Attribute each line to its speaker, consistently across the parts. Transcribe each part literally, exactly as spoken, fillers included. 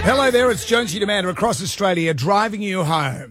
Speaker 1: Hello there, it's Jonesy and Amanda across Australia driving you home.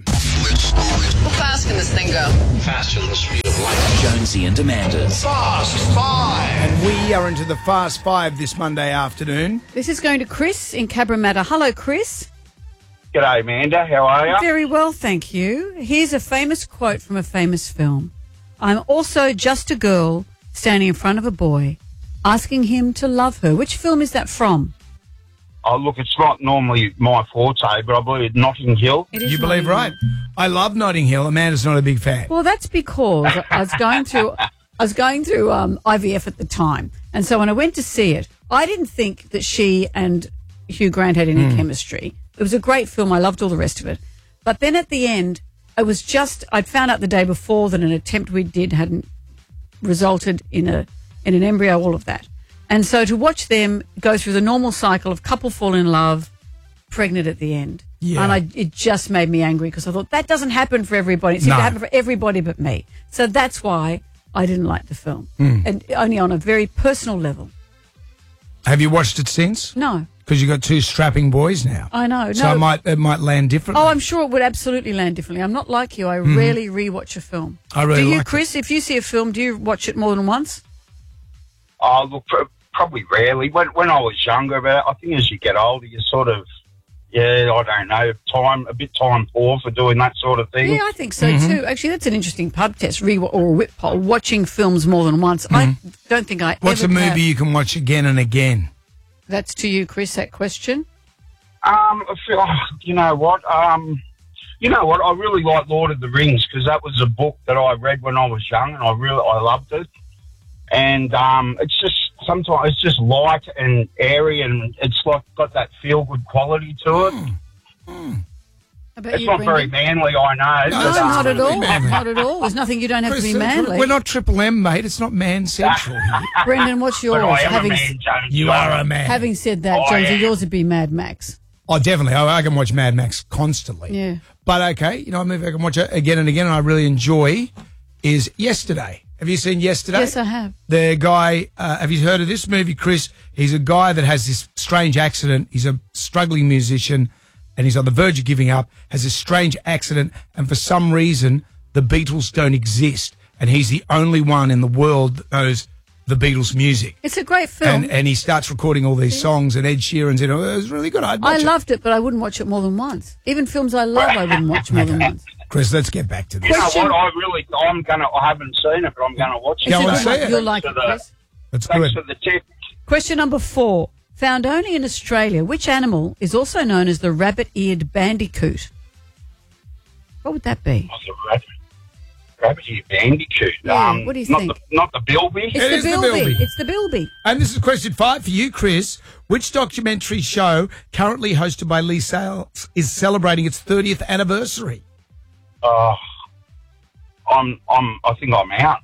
Speaker 2: How fast can this thing go?
Speaker 3: Faster than the speed of light.
Speaker 4: Jonesy and Amanda's
Speaker 3: Fast Five.
Speaker 1: And we are into the Fast Five this Monday afternoon.
Speaker 5: This is going to Chris in Cabramatta. Hello, Chris.
Speaker 6: G'day, Amanda. How are you?
Speaker 5: Very well, thank you. Here's a famous quote from a famous film. I'm also just a girl standing in front of a boy, asking him to love her. Which film is that from?
Speaker 6: Oh, look, it's not normally my forte, but I believe Notting Hill.
Speaker 5: It is
Speaker 1: You believe
Speaker 5: Notting
Speaker 1: right.
Speaker 5: Hill.
Speaker 1: I love Notting Hill. Amanda's not a big fan.
Speaker 5: Well, that's because I was going through, I was going through um, I V F at the time, and so when I went to see it, I didn't think that she and Hugh Grant had any
Speaker 1: Mm.
Speaker 5: chemistry. It was a great film. I loved all the rest of it, but then at the end, it was just I'd found out the day before that an attempt we did hadn't resulted in a in an embryo. All of that. And so to watch them go through the normal cycle of couple fall in love, pregnant at the end.
Speaker 1: Yeah.
Speaker 5: And I, it just made me angry because I thought that doesn't happen for everybody. It seems
Speaker 1: No.
Speaker 5: to happen for everybody but me. So that's why I didn't like the film.
Speaker 1: Hmm.
Speaker 5: And only on a very personal level.
Speaker 1: Have you watched it since?
Speaker 5: No,
Speaker 1: Because you've got two strapping boys now.
Speaker 5: I know.
Speaker 1: So
Speaker 5: no.
Speaker 1: it might, it might land differently.
Speaker 5: Oh, I'm sure it would absolutely land differently. I'm not like you. I rarely rewatch a film.
Speaker 1: I really
Speaker 5: Do you,
Speaker 1: like
Speaker 5: Chris? If you see a film, do you watch it more than once?
Speaker 6: Oh, look, pr- probably rarely. When when I was younger, but I think as you get older, you sort of, yeah, I don't know, time a bit time poor for doing that sort of thing.
Speaker 5: Yeah, I think so
Speaker 1: Mm-hmm.
Speaker 5: too. Actually, that's an interesting pub test, re- or a whip poll, watching films more than once. I don't think I
Speaker 1: Mm-hmm. What's a
Speaker 5: ever
Speaker 1: movie
Speaker 5: have.
Speaker 1: you can watch again and again?
Speaker 5: That's to you, Chris, that question.
Speaker 6: Um, I feel, oh, you know what? Um, you know what? I really like Lord of the Rings because that was a book that I read when I was young, and I really I loved it. And um, it's just sometimes it's just light and airy, and it's like got that feel good quality to it.
Speaker 5: How about
Speaker 6: It's
Speaker 5: you,
Speaker 6: not very
Speaker 5: Brendan?
Speaker 6: manly, I know.
Speaker 1: No,
Speaker 5: No,
Speaker 6: but, um,
Speaker 5: not at all.
Speaker 1: manly.
Speaker 5: Not at all. There's nothing you don't have to be
Speaker 1: Chris,
Speaker 5: manly.
Speaker 1: We're not Triple M, mate. It's not Man Central.
Speaker 5: Brendan, what's
Speaker 6: But
Speaker 5: yours?
Speaker 6: I am
Speaker 5: Having,
Speaker 6: a man, James.
Speaker 1: You are a man.
Speaker 5: having said that,
Speaker 6: Oh,
Speaker 5: Jonesy,
Speaker 6: yeah.
Speaker 5: yours would be Mad Max.
Speaker 1: Oh, definitely. I, I can watch Mad Max constantly.
Speaker 5: Yeah.
Speaker 1: But okay, you know, a movie I can watch it again and again and I really enjoy is Yesterday. Have you seen Yesterday?
Speaker 5: Yes, I have.
Speaker 1: The guy, uh, have you heard of this movie, Chris? He's a guy that has this strange accident. He's a struggling musician and he's on the verge of giving up, has this strange accident, and for some reason, the Beatles don't exist. And he's the only one in the world that knows the Beatles' music.
Speaker 5: It's a great film.
Speaker 1: And, and he starts recording all these songs, and Ed Sheeran's in it. It was really good. I'd
Speaker 5: I
Speaker 1: watch it.
Speaker 5: loved it, but I wouldn't watch it more than once. Even films I love, I wouldn't watch more than once.
Speaker 1: Chris, let's get back to this.
Speaker 6: You know
Speaker 5: Question-
Speaker 6: what? I really, I'm gonna. I haven't seen it, but I'm gonna watch it.
Speaker 1: Go
Speaker 5: It's
Speaker 1: on,
Speaker 5: a
Speaker 1: say
Speaker 5: good
Speaker 1: it.
Speaker 5: one. You'll like it,
Speaker 6: Thanks for the-
Speaker 5: Chris.
Speaker 1: That's
Speaker 6: Thanks
Speaker 1: good.
Speaker 6: for the tip.
Speaker 5: Question number four. Found only in Australia, which animal is also known as the rabbit-eared bandicoot? What would that be?
Speaker 6: Oh, the rabbit, rabbit-eared bandicoot.
Speaker 5: Yeah,
Speaker 6: um,
Speaker 5: what do you
Speaker 6: not
Speaker 5: think?
Speaker 6: The, not the bilby.
Speaker 5: It's
Speaker 1: It
Speaker 5: the
Speaker 1: is the
Speaker 5: bilby.
Speaker 1: bilby.
Speaker 5: It's the bilby.
Speaker 1: And this is question five for you, Chris. Which documentary show, currently hosted by Lee Sales, is celebrating its thirtieth anniversary?
Speaker 6: Oh, I'm. I'm. I think I'm out.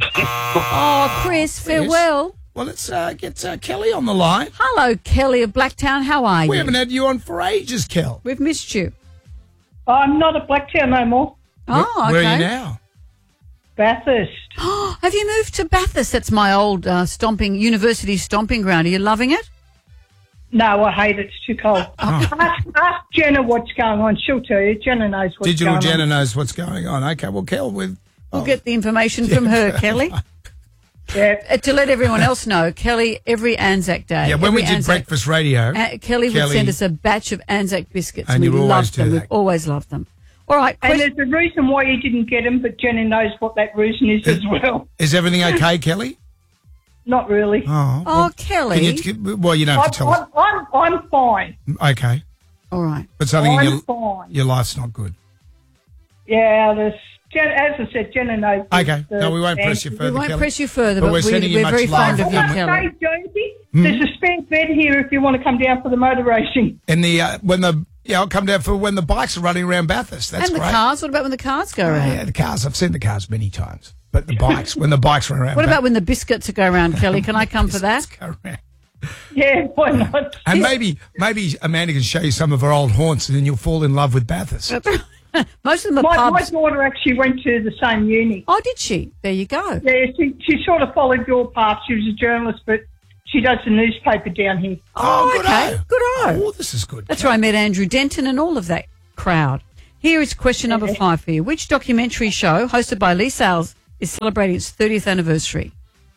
Speaker 5: Oh, Chris, farewell.
Speaker 1: Well, let's uh, get uh, Kelly on the line.
Speaker 5: Hello, Kelly of Blacktown. How are
Speaker 1: We
Speaker 5: you?
Speaker 1: haven't had you on for ages, Kel.
Speaker 5: We've missed you.
Speaker 7: I'm not at Blacktown no more.
Speaker 5: Oh, okay.
Speaker 1: Where are you now?
Speaker 7: Bathurst.
Speaker 5: Have you moved to Bathurst? That's my old uh, stomping university stomping ground. Are you loving it?
Speaker 7: No, I hate it. It's too cold.
Speaker 1: Oh.
Speaker 7: Ask, ask Jenna what's going on. She'll tell you. Jenna knows what's
Speaker 1: Digital
Speaker 7: going
Speaker 1: Jenna
Speaker 7: on.
Speaker 1: knows what's going on. Okay, well, Kel, with
Speaker 5: We'll get the information from her, Kelly.
Speaker 7: Yeah.
Speaker 5: Uh, to let everyone else know, Kelly, every Anzac Day.
Speaker 1: yeah, when
Speaker 5: every
Speaker 1: we did
Speaker 5: Anzac-
Speaker 1: breakfast radio,
Speaker 5: Uh, Kelly, would
Speaker 1: Kelly-
Speaker 5: send us a batch of Anzac biscuits.
Speaker 1: And
Speaker 5: we
Speaker 1: you always
Speaker 5: loved
Speaker 1: do
Speaker 5: them.
Speaker 1: that.
Speaker 5: We've always loved them. All right.
Speaker 7: And
Speaker 5: Question,
Speaker 7: there's a reason why you didn't get them, but Jenna knows what that reason is as well.
Speaker 1: is everything okay, Kelly?
Speaker 7: Not really.
Speaker 1: Oh,
Speaker 5: oh, Kelly.
Speaker 1: Can you, well, you don't have
Speaker 7: I'm,
Speaker 1: to tell us.
Speaker 7: I'm, I'm, I'm fine.
Speaker 1: Okay,
Speaker 5: All right.
Speaker 1: but something in
Speaker 7: I'm
Speaker 1: your,
Speaker 7: fine.
Speaker 1: your life's not good.
Speaker 7: Yeah, there's, Jenna, as I said, Jenna knows.
Speaker 1: Okay,
Speaker 7: the-
Speaker 1: no, we won't press you
Speaker 7: the-
Speaker 5: We
Speaker 1: further,
Speaker 5: won't
Speaker 1: Kelly.
Speaker 5: press you further,
Speaker 1: But
Speaker 5: but,
Speaker 1: we're
Speaker 5: we,
Speaker 1: sending you
Speaker 5: we're
Speaker 1: much
Speaker 5: very
Speaker 1: love.
Speaker 5: fond of you,
Speaker 7: I want to
Speaker 5: Kelly.
Speaker 7: say, Jonesy,
Speaker 1: Hmm?
Speaker 7: there's a spare bed here if you want to come down for the motor racing.
Speaker 1: In the uh, when the yeah, I'll come down for when the bikes are running around Bathurst. That's
Speaker 5: and the
Speaker 1: great.
Speaker 5: cars. What about when the cars go
Speaker 1: Oh,
Speaker 5: around?
Speaker 1: yeah, the cars. I've seen the cars many times, but the bikes when the bikes run around.
Speaker 5: What
Speaker 1: Bath-
Speaker 5: about when the biscuits go around, Kelly? Can I come for that?
Speaker 1: go around.
Speaker 7: Yeah, why not?
Speaker 1: And maybe maybe Amanda can show you some of her old haunts, and then you'll fall in love with Bathurst.
Speaker 5: Most of them are
Speaker 7: My, my
Speaker 5: pubs.
Speaker 7: daughter actually went to the same uni.
Speaker 5: Oh, did she? There you go.
Speaker 7: Yeah, she, she sort of followed your path. She was a journalist, but She does the newspaper down here.
Speaker 5: Oh,
Speaker 1: good
Speaker 5: okay.
Speaker 1: eye.
Speaker 5: Good eye.
Speaker 1: Oh, this is good.
Speaker 5: That's where I met Andrew Denton and all of that crowd. Here is question number five for you. Which documentary show hosted by Lee Sales is celebrating its thirtieth anniversary?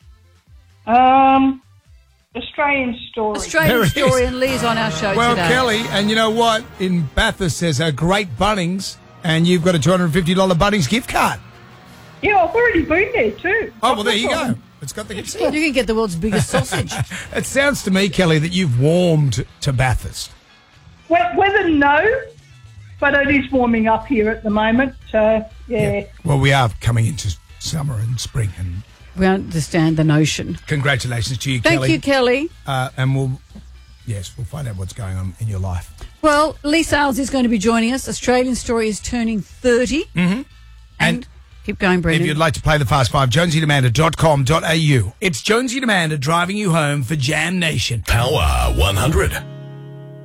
Speaker 7: Um, Australian Story.
Speaker 5: Australian
Speaker 1: There it
Speaker 5: Story,
Speaker 1: is.
Speaker 5: and Lee's on our show
Speaker 1: Well,
Speaker 5: today.
Speaker 1: Kelly, and you know what? In Bathurst, there's a great Bunnings, and you've got a two hundred fifty dollars Bunnings gift card.
Speaker 7: Yeah, I've already been there too.
Speaker 1: Oh, well, there you go. It's got the gift card.
Speaker 5: You can get the world's biggest sausage.
Speaker 1: It sounds to me, Kelly, that you've warmed to Bathurst.
Speaker 7: We- Weather, no, but it is warming up here at the moment. So, yeah.
Speaker 1: Well, we are coming into summer and spring, and
Speaker 5: We understand the notion.
Speaker 1: congratulations to you,
Speaker 5: Thank
Speaker 1: Kelly.
Speaker 5: you, Kelly.
Speaker 1: Uh, and we'll, yes, we'll find out what's going on in your life.
Speaker 5: Well, Lee Sales is going to be joining us. Australian Story is turning thirty. Mm-hmm. And,
Speaker 1: And
Speaker 5: keep going, Brendan.
Speaker 1: if you'd like to play the Fast Five, jonesy demander dot com dot a u. It's Jonesy Demander driving you home for Jam Nation.
Speaker 4: Power one hundred.